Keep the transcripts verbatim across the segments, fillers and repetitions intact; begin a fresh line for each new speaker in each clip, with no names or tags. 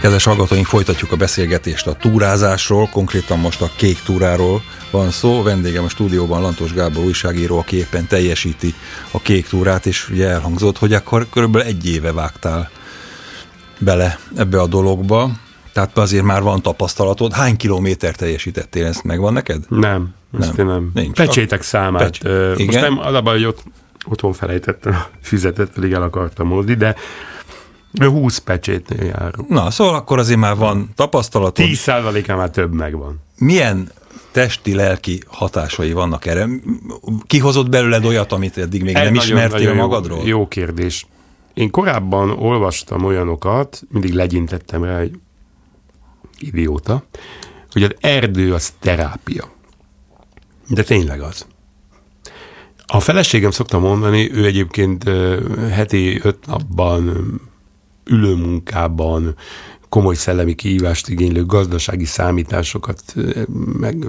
Kedves hallgatóink, folytatjuk a beszélgetést a túrázásról, konkrétan most a kék túráról van szó. Vendégem a stúdióban Lantos Gábor újságíró, aki éppen teljesíti a kék túrát, és ugye elhangzott, hogy akkor körülbelül egy éve vágtál bele ebbe a dologba, tehát azért már van tapasztalatod. Hány kilométer teljesítettél, ezt megvan neked?
Nem, ezt nem. nem.
Nincs.
Pecsétek számát. Pecs- uh, most nem, az abban, hogy ott, otthon felejtettem a füzetet, pedig el akartam mozdni, de húsz pecsétnél járunk.
Na, szóval akkor azért már van tapasztalatod.
tíz százalékán már több megvan.
Milyen testi, lelki hatásai vannak erre? Kihozott belőled olyat, amit eddig még Ez nem nagyon, ismertél nagyon magadról?
Jó, jó kérdés. Én korábban olvastam olyanokat, mindig legyintettem rá, hogy idióta, hogy az erdő az terápia. De tényleg az. A feleségem szokta mondani, ő egyébként heti öt napban, ülőmunkában, komoly szellemi kihívást igénylő gazdasági számításokat, meg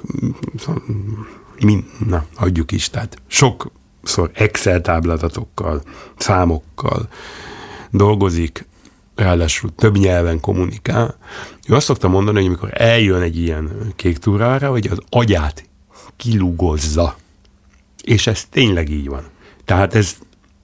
mind, na, adjuk is, tehát sokszor Excel táblázatokkal, számokkal dolgozik, ráadásul több nyelven kommunikál. Ő azt szokta mondani, hogy amikor eljön egy ilyen kék túrára, hogy az agyát kilugozza. És ez tényleg így van. Tehát ez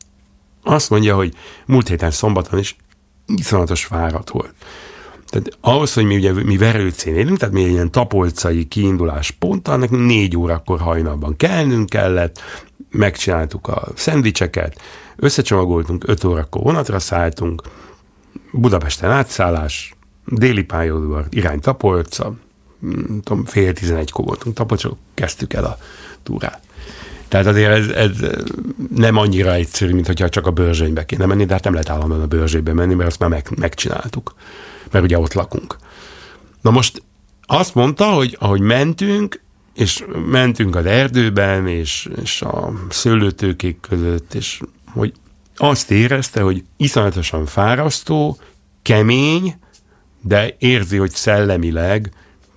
azt mondja, hogy múlt héten szombaton is iszonyatos fáradt volt. Tehát ahhoz, hogy mi ugye mi Verőcén élünk, tehát mi egy ilyen tapolcai kiindulás ponttal, nekünk négy órakor hajnalban kelnünk kellett, megcsináltuk a szendvicseket, összecsomagoltunk, öt órakor vonatra szálltunk, Budapesten átszállás, déli pályaudvar, irány Tapolca, tudom, fél tizenegykor voltunk Tapolca, kezdtük el a túrát. Tehát azért ez, ez nem annyira egyszerű, mint hogyha csak a Börzsönybe kéne menni, de hát nem lehet állandóan a Börzsönybe menni, mert azt már meg, megcsináltuk, mert ugye ott lakunk. Na most azt mondta, hogy ahogy mentünk, és mentünk az erdőben, és, és a szőlőtőkék között, és hogy azt érezte, hogy iszonyatosan fárasztó, kemény, de érzi, hogy szellemileg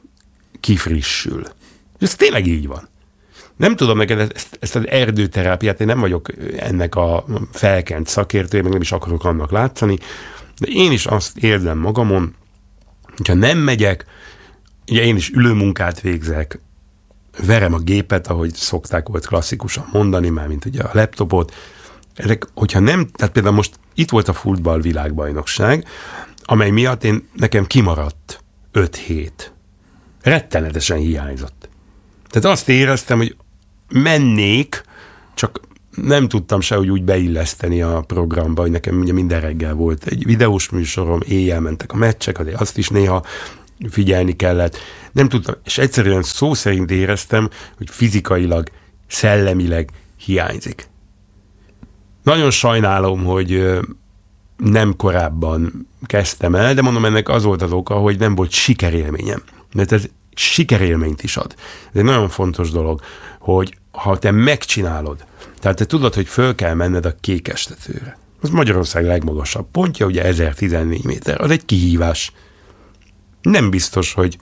kifrissül. És ez tényleg így van. Nem tudom neked ezt, ezt az erdőterápiát, én nem vagyok ennek a felkent szakértője, meg nem is akarok annak látszani, de én is azt érzem magamon, hogyha nem megyek, ugye én is ülőmunkát végzek, verem a gépet, ahogy szokták volt klasszikusan mondani, már mint ugye a laptopot, ezek, hogyha nem, tehát például most itt volt a futball világbajnokság, amely miatt én, nekem kimaradt öt hét. Rettenetesen hiányzott. Tehát azt éreztem, hogy mennék, csak nem tudtam se, hogy úgy beilleszteni a programba, hogy nekem ugye minden reggel volt egy videós műsorom, éjjel mentek a meccsek, azért azt is néha figyelni kellett. Nem tudtam, és egyszerűen szó szerint éreztem, hogy fizikailag, szellemileg hiányzik. Nagyon sajnálom, hogy nem korábban kezdtem el, de mondom, ennek az volt az oka, hogy nem volt sikerélményem. Mert ez sikerélményt is ad. Ez egy nagyon fontos dolog, hogy ha te megcsinálod, tehát te tudod, hogy föl kell menned a Kékestetőre. Az Magyarország legmagasabb pontja, ugye ezertizennégy méter. Az egy kihívás. Nem biztos, hogy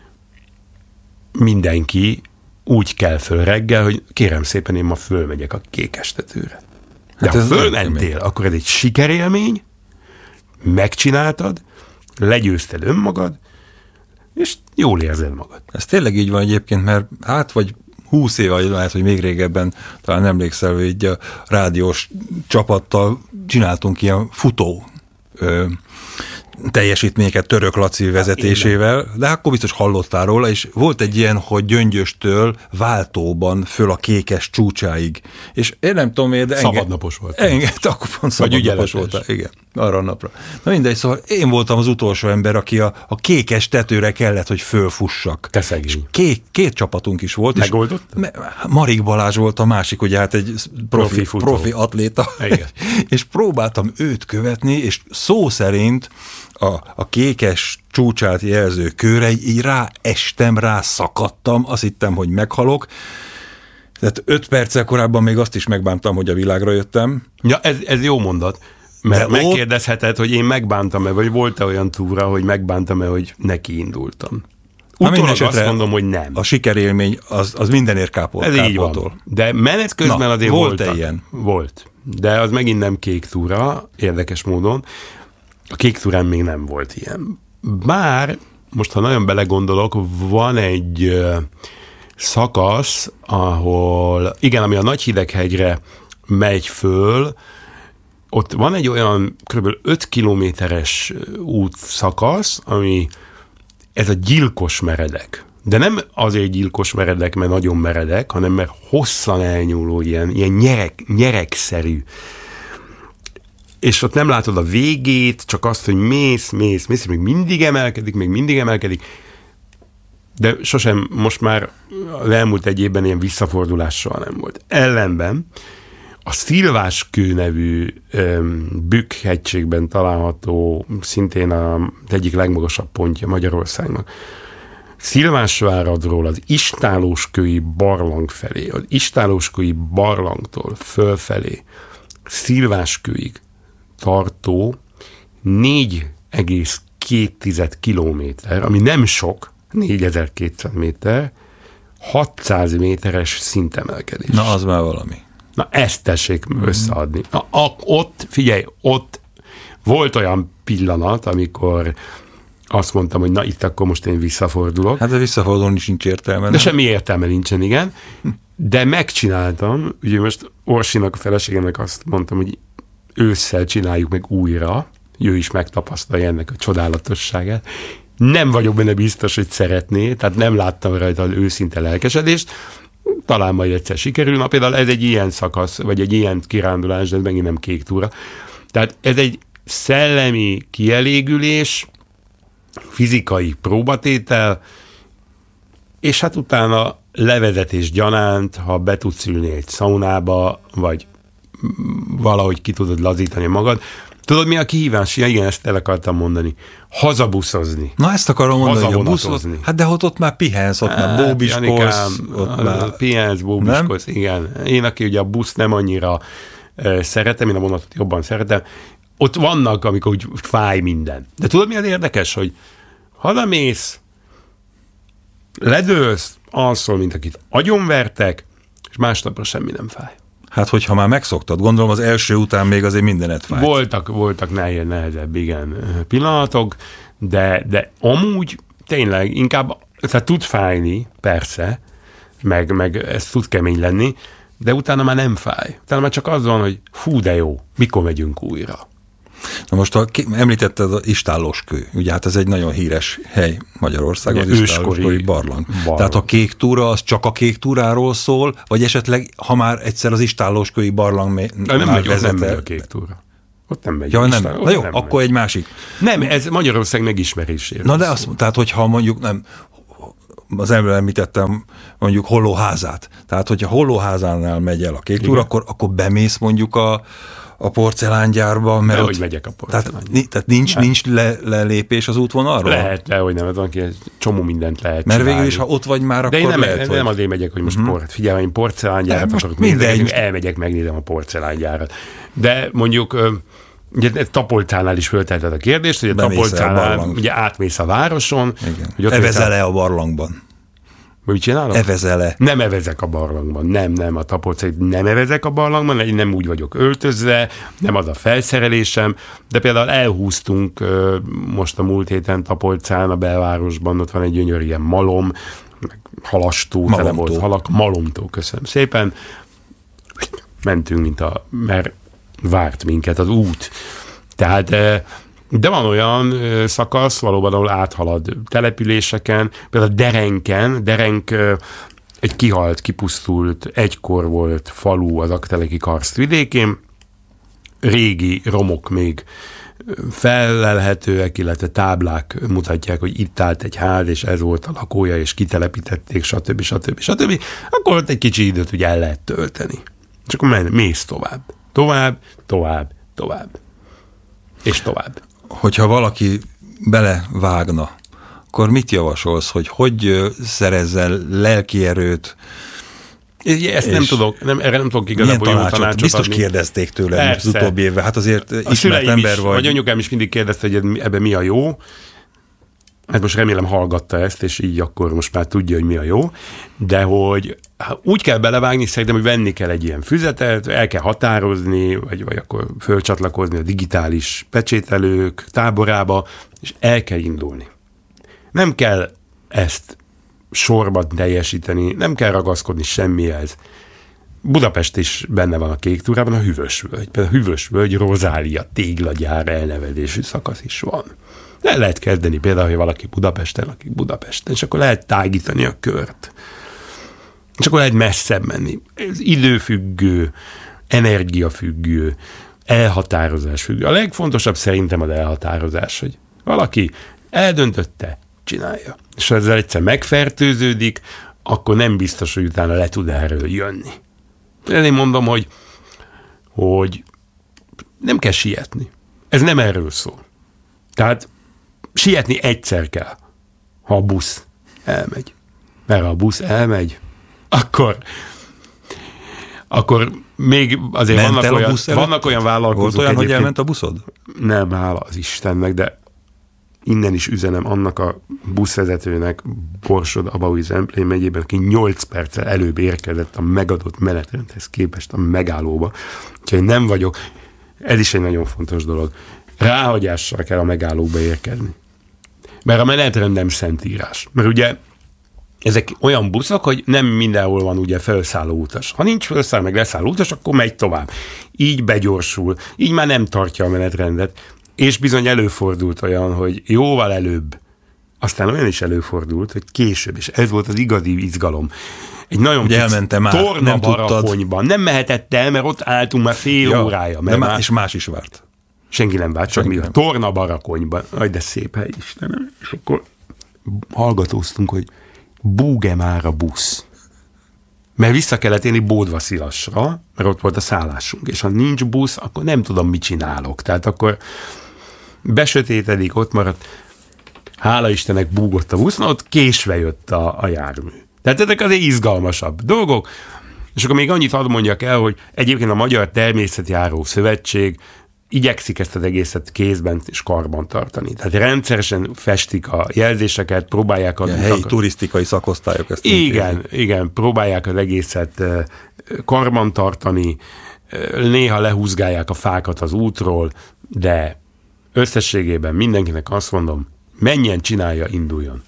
mindenki úgy kell föl reggel, hogy kérem szépen, én ma fölmegyek a Kékestetőre. De hát ha fölmentél, akkor ez egy sikerélmény, megcsináltad, legyőzted önmagad, és jól érzed magad.
Ez tényleg így van egyébként, mert hát vagy húsz éve, vagy lehet, hogy még régebben, talán emlékszel, hogy így a rádiós csapattal csináltunk ilyen futó ö, teljesítményeket Török Laci vezetésével, de akkor biztos hallottál róla, és volt egy ilyen, hogy Gyöngyöstől Váltóban föl a Kékes csúcsáig. És én nem tudom miért, de engem...
Szabadnapos volt.
Engem, akkor pont szabadnapos volt. Igen, arra a napra. Na mindegy, szóval én voltam az utolsó ember, aki a, a Kékes tetőre kellett, hogy fölfussak.
Te szegény.
Két, két csapatunk is volt.
Megoldott?
Marik Balázs volt a másik, ugye hát egy profi, profi, profi atléta. Igen. És próbáltam őt követni, és szó szerint a, a Kékes csúcsát jelző körre, így ráestem, rászakadtam, azt hittem, hogy meghalok. Tehát öt perccel korábban még azt is megbántam, hogy a világra jöttem.
Ja, ez, ez jó mondat. Mert de megkérdezheted, ott... hogy én megbántam-e, vagy volt-e olyan túra, hogy megbántam-e, hogy neki indultam. Utólag azt mondom, hogy nem.
A sikerélmény az, az mindenért kápol.
Ez így van. De menet közben Na, azért volt ilyen. Volt. De az megint nem kék túra, érdekes módon. A kék túrán még nem volt ilyen. Bár, most ha nagyon belegondolok, van egy ö, szakasz, ahol, igen, ami a Nagyhideghegyre megy föl, ott van egy olyan kb. öt kilométeres útszakasz, ami ez a gyilkos meredek. De nem azért gyilkos meredek, mert nagyon meredek, hanem mert hosszan elnyúló, ilyen, ilyen nyerek, nyerekszerű. És ott nem látod a végét, csak azt, hogy mész, mész, mész, és még mindig emelkedik, még mindig emelkedik. De sosem, most már az elmúlt egy évben ilyen visszafordulással nem volt. Ellenben a Szilváskő nevű um, Bükk-hegységben található, szintén az egyik legmagasabb pontja Magyarországnak, Szilvásváradról az Istállóskői barlang felé, az Istállóskői barlangtól fölfelé Szilváskőig tartó négy egész két kilométer, ami nem sok, négyezer-kétszáz méter, hatszáz méteres szintemelkedés.
Na, az már valami.
Na, ezt tessék összeadni. Na, a, ott, figyelj, ott volt olyan pillanat, amikor azt mondtam, hogy na, itt akkor most én visszafordulok.
Hát de visszafordulni sincs értelme.
De
nem?
semmi értelme nincsen, igen. De megcsináltam, ugye most Orsinak, a feleségemnek azt mondtam, hogy ősszel csináljuk meg újra, ő is megtapasztalja ennek a csodálatosságát. Nem vagyok benne biztos, hogy szeretné, tehát nem láttam rajta az őszinte lelkesedést, talán majd egyszer sikerül. Na például ez egy ilyen szakasz, vagy egy ilyen kirándulás, de ez megint nem kék túra. Tehát ez egy szellemi kielégülés, fizikai próbatétel, és hát utána levezetés gyanánt, ha be tudsz ülni egy szaunába, vagy valahogy ki tudod lazítani magad. Tudod, mi a kihívás? Ja, igen, ezt el akartam mondani. Hazabuszozni.
Na, ezt akarom mondani, hogy a buszot, hát de ott, ott már pihensz, ott hát, már bóbiskolsz. Ott már...
Pihensz, bóbiskolsz, igen. Én, aki ugye a busz nem annyira uh, szeretem, én a vonatot jobban szeretem, ott vannak, amikor úgy fáj minden. De tudod, mi az érdekes, hogy hazamész, ledőlsz, alszol, mint akit agyonvertek, és másnapra semmi nem fáj.
Hát, hogyha már megszoktad, gondolom az első után még azért mindenet fájt.
Voltak, voltak nehéz, nehezebb, igen, pillanatok, de, de amúgy tényleg inkább, tehát tud fájni, persze, meg, meg ez tud kemény lenni, de utána már nem fáj. Utána már csak az van, hogy fú, de jó, mikor megyünk újra.
Na most a, említetted az Istállóskő, ugye hát ez egy nagyon híres hely Magyarországon, az Istállóskői barlang. barlang. Tehát a kék túra az csak a kék túráról szól, vagy esetleg, ha már egyszer az Istállóskői barlang mé-
nem,
már
megy,
vezet
nem megy
el.
a kék túra. Ott nem megy.
Ja, nem.
Istán,
Na jó,
nem
akkor
megy.
egy másik.
Nem, ez Magyarország megismeréséről.
Na de azt, tehát hogyha mondjuk nem, az ember említettem mondjuk Hollóházát. Tehát, hogyha Hollóházánál megy el a kék túra, akkor, akkor bemész mondjuk a a porcelángyárba, mert
Nehogy
ott,
megyek a porcelángyárba.
Tehát, tehát nincs, nincs le, lelépés az útvonalról?
Lehet, lehogy nem, van ki, csomó mindent lehet
mert
csinálni.
végül is, ha ott vagy már,
de
akkor
én nem,
lehet,
nem,
hogy...
nem azért megyek, hogy most uh-huh. port, figyelj, én porcelángyárat akarok
mindegy,
most... elmegyek, megnézem a porcelángyárat. De mondjuk, ugye Tapolcánál is föltetted a kérdést, hogy a Tapolcánál ugye átmész a városon.
Evezel-e a barlangban?
Mit csinálok?
Evezele.
Nem evezek a barlangban. Nem, nem, a Tapolcai nem evezek a barlangban, én nem úgy vagyok öltözve, nem az a felszerelésem, de például elhúztunk most a múlt héten Tapolcán, a belvárosban, ott van egy gyönyörű ilyen malom, meg halastó, tele volt halak, malomtó, köszönöm szépen. Mentünk, mint a, mert várt minket az út. Tehát de van olyan szakasz, valóban, ahol áthalad településeken, például Derenken, Derenk egy kihalt, kipusztult, egykor volt falu az Akteleki karszt vidékén, régi romok még fellelhetőek, illetve táblák mutatják, hogy itt állt egy ház, és ez volt a lakója, és kitelepítették, stb. stb. stb. Akkor ott egy kicsi időt ugye el lehet tölteni. És akkor menj, mész tovább. Tovább, tovább, tovább. És tovább.
Hogyha valaki belevágna, akkor mit javasolsz, hogy hogy szerezzen lelki erőt?
Ezt nem tudok, nem, erre nem tudok igazából jó tanácsot
Biztos
adni.
kérdezték tőlem az utóbbi évben, hát azért a ismert ember
is,
vagy.
Vagy anyukám is mindig kérdezte, hogy ebben mi a jó. hát most remélem hallgatta ezt, és így akkor most már tudja, hogy mi a jó, de hogy úgy kell belevágni, szerintem, hogy venni kell egy ilyen füzetet, el kell határozni, vagy, vagy akkor fölcsatlakozni a digitális pecsételők táborába, és el kell indulni. Nem kell ezt sorban teljesíteni, nem kell ragaszkodni semmihez. Budapest is benne van a kék túrában, a Hűvösvölgy. Például a Hűvösvölgy Rozália téglagyár elnevezésű szakasz is van. Le lehet kezdeni például, hogy valaki Budapesten, aki Budapesten, és akkor lehet tágítani a kört. És akkor lehet messzebb menni. Ez időfüggő, energiafüggő, elhatározás függő. A legfontosabb szerintem az elhatározás, hogy valaki eldöntötte, csinálja. És ha ezzel egyszer megfertőződik, akkor nem biztos, hogy utána le tud erről jönni. Én mondom, hogy, hogy nem kell sietni. Ez nem erről szól. Tehát sietni egyszer kell, ha a busz elmegy. Mert ha a busz elmegy, akkor, akkor még azért
Ment
vannak olyan, vannak olyan vállalkozók.
Volt olyan, hogy elment a buszod?
Nem, hála az Istennek, de innen is üzenem annak a buszvezetőnek Borsod Abaúj Zemplén megyében, aki nyolc perccel előbb érkezett a megadott menetrendhez képest a megállóba. Úgyhogy nem vagyok, ez is egy nagyon fontos dolog. Ráhagyással kell a megállóba érkezni. Mert a menetrend nem szentírás. Mert ugye ezek olyan buszok, hogy nem mindenhol van ugye felszálló utas. Ha nincs felszáll, meg leszálló utas, akkor megy tovább. Így begyorsul, így már nem tartja a menetrendet. És bizony előfordult olyan, hogy jóval előbb, aztán olyan is előfordult, hogy később, és ez volt az igazi izgalom. Egy nagyon
pici
torna Barakonyban. Nem mehetett el, mert ott álltunk már fél ja, órája. Mert
de
már...
És más is várt.
Senki nem várt, csak mi a torna Barakonyban. Aj, de szép hely, Istenem. És akkor hallgatóztunk, hogy búg-e már a busz. Mert vissza kellett élni Bódvaszilasra, mert ott volt a szállásunk. És ha nincs busz, akkor nem tudom, mit csinálok. Tehát akkor besötétedik, ott maradt. Hála Istennek búgott a busz, na ott késve jött a, a jármű. Tehát ezek azért izgalmasabb dolgok. És akkor még annyit hadd mondjak el, hogy egyébként a Magyar Természetjáró Szövetség igyekszik ezt az egészet kézben és karban tartani. Tehát rendszeresen festik a jelzéseket, próbálják a...
Ja, helyi turisztikai szakosztályok ezt.
Igen, intézik. igen, próbálják az egészet karban tartani, néha lehúzgálják a fákat az útról, de összességében mindenkinek azt mondom, menjen, csinálja, induljon.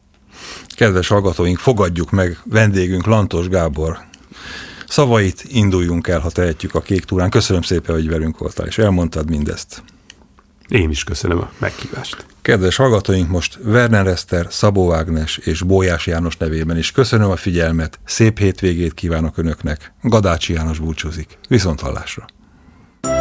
Kedves hallgatóink, fogadjuk meg vendégünk Lantos Gábor szavait, induljunk el, ha tehetjük a Kék túrán. Köszönöm szépen, hogy velünk voltál, és elmondtad mindezt.
Én is köszönöm a meghívást.
Kedves hallgatóink, most Werner Eszter, Szabó Ágnes és Bójás János nevében is köszönöm a figyelmet, szép hétvégét kívánok Önöknek. Gadácsi János búcsúzik. Viszonthallásra.